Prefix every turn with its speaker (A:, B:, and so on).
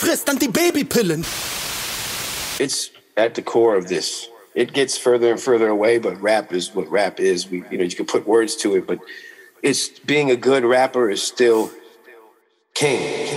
A: frisst Antibabypillen.
B: It's at the core of this. It gets further and further away, but rap is what rap is. You can put words to it, but it's being a good rapper is still king.